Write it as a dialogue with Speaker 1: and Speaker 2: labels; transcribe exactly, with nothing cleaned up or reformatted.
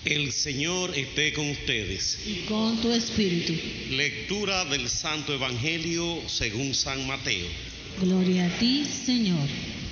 Speaker 1: El Señor esté con ustedes.
Speaker 2: Y con tu espíritu.
Speaker 1: Lectura del Santo Evangelio según San Mateo.
Speaker 2: Gloria a ti, Señor.